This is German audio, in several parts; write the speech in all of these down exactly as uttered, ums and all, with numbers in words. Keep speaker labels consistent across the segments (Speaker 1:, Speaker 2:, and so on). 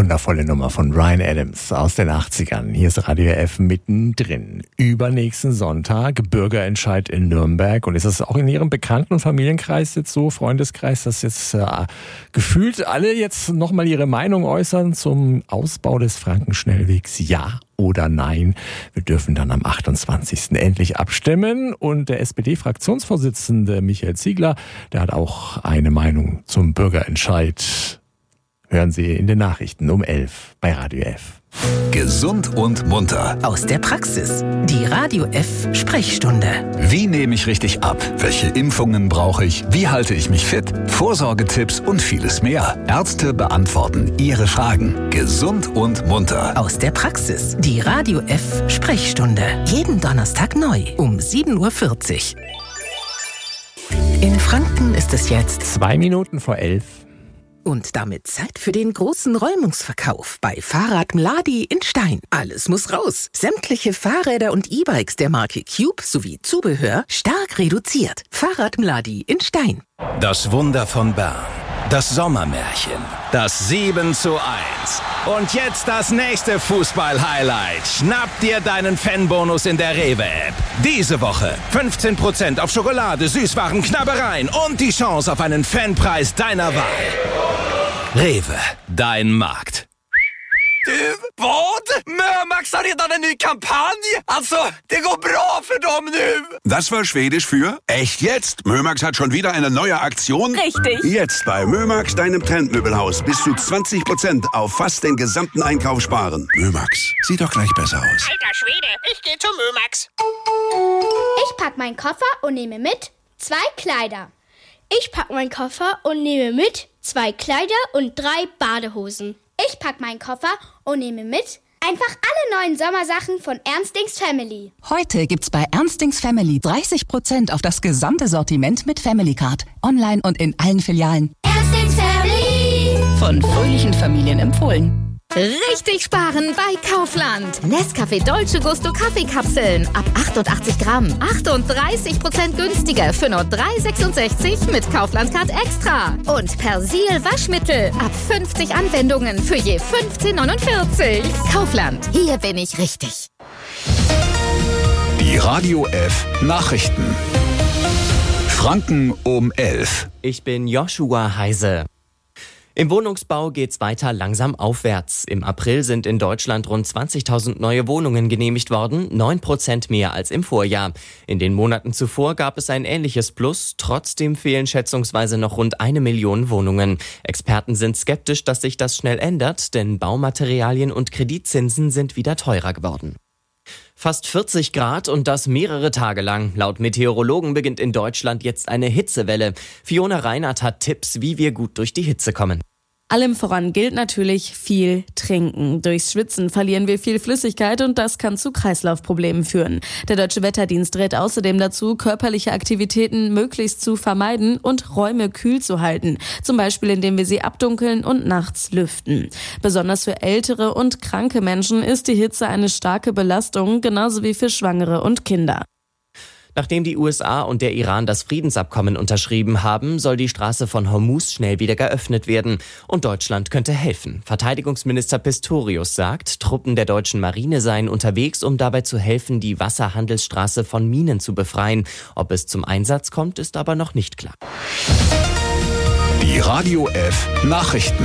Speaker 1: Wundervolle Nummer von Bryan Adams aus den achtzigern. Hier ist Radio F mittendrin. Übernächsten Sonntag Bürgerentscheid in Nürnberg. Und ist das auch in Ihrem Bekannten- und Familienkreis jetzt so, Freundeskreis, dass jetzt äh, gefühlt alle jetzt nochmal ihre Meinung äußern zum Ausbau des Frankenschnellwegs? Ja oder nein? Wir dürfen dann am achtundzwanzigsten endlich abstimmen. Und der S P D-Fraktionsvorsitzende Michael Ziegler, der hat auch eine Meinung zum Bürgerentscheid. Hören Sie in den Nachrichten um elf bei Radio F.
Speaker 2: Gesund und munter.
Speaker 3: Aus der Praxis. Die Radio F Sprechstunde.
Speaker 2: Wie nehme ich richtig ab? Welche Impfungen brauche ich? Wie halte ich mich fit? Vorsorgetipps und vieles mehr. Ärzte beantworten Ihre Fragen. Gesund und munter.
Speaker 3: Aus der Praxis. Die Radio F Sprechstunde. Jeden Donnerstag neu um sieben Uhr vierzig. In Franken ist es jetzt
Speaker 1: Zwei Minuten vor elf.
Speaker 3: Und damit Zeit für den großen Räumungsverkauf bei Fahrrad Mladi in Stein. Alles muss raus. Sämtliche Fahrräder und E-Bikes der Marke Cube sowie Zubehör stark reduziert. Fahrrad Mladi in Stein.
Speaker 4: Das Wunder von Bern. Das Sommermärchen. Das sieben zu eins. Und jetzt das nächste Fußball-Highlight. Schnapp dir deinen Fanbonus in der Rewe-App. Diese Woche fünfzehn Prozent auf Schokolade, Süßwaren, Knabbereien und die Chance auf einen Fanpreis deiner Wahl. Rewe, dein Markt.
Speaker 5: Du, vad? Mömax har redan en ny kampanj. Alltså, det går bra för dem nu.
Speaker 6: Das war Schwedisch für echt jetzt. Mömax hat schon wieder eine neue Aktion.
Speaker 7: Richtig.
Speaker 6: Jetzt bei Mömax, deinem Trendmöbelhaus. Bis zu zwanzig Prozent auf fast den gesamten Einkauf sparen. Mömax, sieht doch gleich besser aus.
Speaker 7: Alter Schwede, ich gehe zu Mömax.
Speaker 8: Ich pack meinen Koffer und nehme mit zwei Kleider. Ich pack meinen Koffer und nehme mit zwei Kleider und drei Badehosen. Ich pack meinen Koffer und nehme mit einfach alle neuen Sommersachen von Ernstings Family.
Speaker 9: Heute gibt's bei Ernstings Family dreißig Prozent auf das gesamte Sortiment mit Family Card. Online und in allen Filialen.
Speaker 8: Ernstings Family.
Speaker 9: Von fröhlichen Familien empfohlen.
Speaker 10: Richtig sparen bei Kaufland. Nescafé Dolce Gusto Kaffeekapseln ab achtundachtzig Gramm. achtunddreißig Prozent günstiger für nur drei Euro sechsundsechzig mit Kaufland Card Extra. Und Persil Waschmittel ab fünfzig Anwendungen für je fünfzehn Euro neunundvierzig. Kaufland, hier bin ich richtig.
Speaker 2: Die Radio F Nachrichten. Franken um elf.
Speaker 11: Ich bin Joshua Heise. Im Wohnungsbau geht's weiter langsam aufwärts. Im April sind in Deutschland rund zwanzigtausend neue Wohnungen genehmigt worden, neun Prozent mehr als im Vorjahr. In den Monaten zuvor gab es ein ähnliches Plus, trotzdem fehlen schätzungsweise noch rund eine Million Wohnungen. Experten sind skeptisch, dass sich das schnell ändert, denn Baumaterialien und Kreditzinsen sind wieder teurer geworden. Fast vierzig Grad und das mehrere Tage lang. Laut Meteorologen beginnt in Deutschland jetzt eine Hitzewelle. Fiona Reinhardt hat Tipps, wie wir gut durch die Hitze kommen.
Speaker 12: Allem voran gilt natürlich viel trinken. Durchs Schwitzen verlieren wir viel Flüssigkeit und das kann zu Kreislaufproblemen führen. Der Deutsche Wetterdienst rät außerdem dazu, körperliche Aktivitäten möglichst zu vermeiden und Räume kühl zu halten. Zum Beispiel, indem wir sie abdunkeln und nachts lüften. Besonders für ältere und kranke Menschen ist die Hitze eine starke Belastung, genauso wie für Schwangere und Kinder.
Speaker 11: Nachdem die U S A und der Iran das Friedensabkommen unterschrieben haben, soll die Straße von Hormuz schnell wieder geöffnet werden. Und Deutschland könnte helfen. Verteidigungsminister Pistorius sagt, Truppen der deutschen Marine seien unterwegs, um dabei zu helfen, die Wasserhandelsstraße von Minen zu befreien. Ob es zum Einsatz kommt, ist aber noch nicht klar.
Speaker 2: Die Radio F Nachrichten.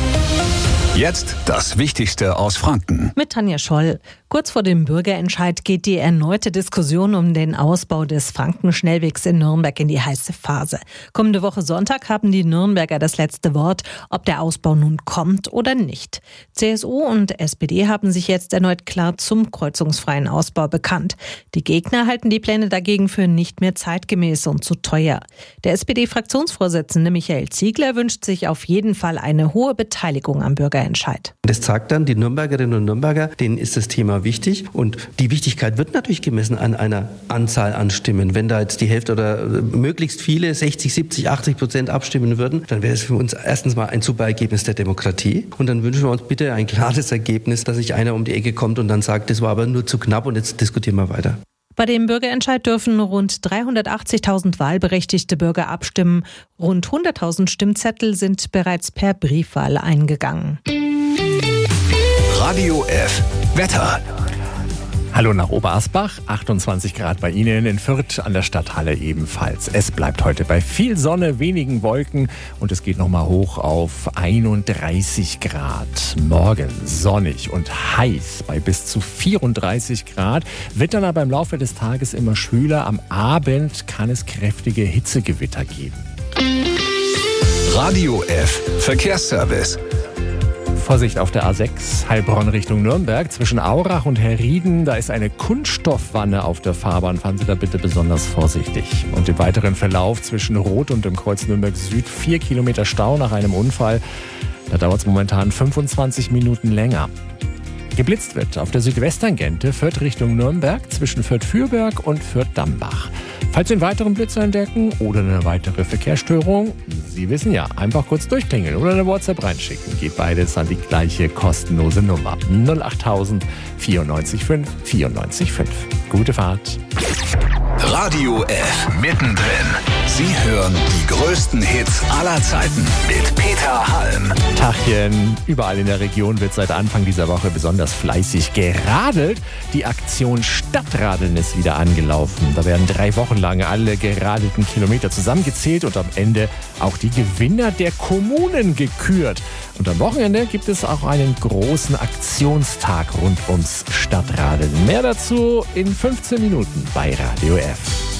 Speaker 2: Jetzt das Wichtigste aus Franken.
Speaker 13: Mit Tanja Scholl. Kurz vor dem Bürgerentscheid geht die erneute Diskussion um den Ausbau des Frankenschnellwegs in Nürnberg in die heiße Phase. Kommende Woche Sonntag haben die Nürnberger das letzte Wort, ob der Ausbau nun kommt oder nicht. C S U und S P D haben sich jetzt erneut klar zum kreuzungsfreien Ausbau bekannt. Die Gegner halten die Pläne dagegen für nicht mehr zeitgemäß und zu teuer. Der S P D-Fraktionsvorsitzende Michael Ziegler wünscht sich auf jeden Fall eine hohe Beteiligung am Bürgerentscheid.
Speaker 14: Das zeigt dann, die Nürnbergerinnen und Nürnberger, denen ist das Thema wichtig und die Wichtigkeit wird natürlich gemessen an einer Anzahl an Stimmen. Wenn da jetzt die Hälfte oder möglichst viele, sechzig, siebzig, achtzig Prozent abstimmen würden, dann wäre es für uns erstens mal ein super Ergebnis der Demokratie und dann wünschen wir uns bitte ein klares Ergebnis, dass nicht einer um die Ecke kommt und dann sagt, das war aber nur zu knapp und jetzt diskutieren wir weiter.
Speaker 13: Bei dem Bürgerentscheid dürfen rund dreihundertachtzigtausend wahlberechtigte Bürger abstimmen. Rund hunderttausend Stimmzettel sind bereits per Briefwahl eingegangen.
Speaker 2: Radio F. Wetter.
Speaker 1: Hallo nach Oberasbach, achtundzwanzig Grad bei Ihnen, in Fürth an der Stadthalle ebenfalls. Es bleibt heute bei viel Sonne, wenigen Wolken und es geht nochmal hoch auf einunddreißig Grad. Morgen sonnig und heiß bei bis zu vierunddreißig Grad, wird dann aber im Laufe des Tages immer schwüler. Am Abend kann es kräftige Hitzegewitter geben.
Speaker 2: Radio F. Verkehrsservice.
Speaker 1: Vorsicht auf der A sechs, Heilbronn Richtung Nürnberg. Zwischen Aurach und Herrieden, da ist eine Kunststoffwanne auf der Fahrbahn. Fahren Sie da bitte besonders vorsichtig. Und im weiteren Verlauf zwischen Rot und dem Kreuz Nürnberg Süd vier Kilometer Stau nach einem Unfall. Da dauert es momentan fünfundzwanzig Minuten länger. Geblitzt wird auf der Südwesttangente Fürth Richtung Nürnberg zwischen Fürth-Fürberg und Fürth-Dambach. Falls Sie einen weiteren Blitzer entdecken oder eine weitere Verkehrsstörung, Sie wissen ja, einfach kurz durchklingeln oder eine WhatsApp reinschicken. Geht beides an die gleiche kostenlose Nummer null achttausend vierundneunzig fünf vierundneunzig fünf. Gute Fahrt.
Speaker 2: Radio F. Mittendrin. Sie hören die größten Hits aller Zeiten mit Peter Halm.
Speaker 1: Tachchen. Überall in der Region wird seit Anfang dieser Woche besonders fleißig geradelt. Die Aktion Stadtradeln ist wieder angelaufen. Da werden drei Wochen lang alle geradelten Kilometer zusammengezählt und am Ende auch die Gewinner der Kommunen gekürt. Und am Wochenende gibt es auch einen großen Aktionstag rund ums Stadtradeln. Mehr dazu in fünfzehn Minuten bei Radio F.